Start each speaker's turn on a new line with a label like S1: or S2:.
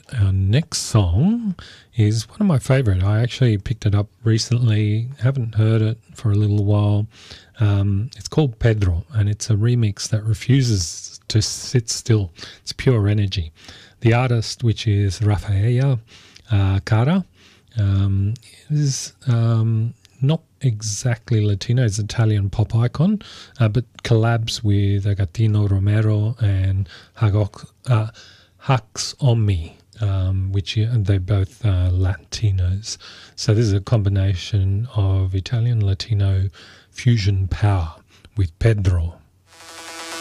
S1: Our next song is one of my favourite. I actually picked it up recently, haven't heard it for a little while. It's called Pedro, and it's a remix that refuses to sit still. It's pure energy. The artist, which is Rafaela Cara, is not exactly Latino, it's Italian pop icon, but collabs with Agatino Romero and Hux Omi, which they're both Latinos. So this is a combination of Italian Latino fusion power with Pedro.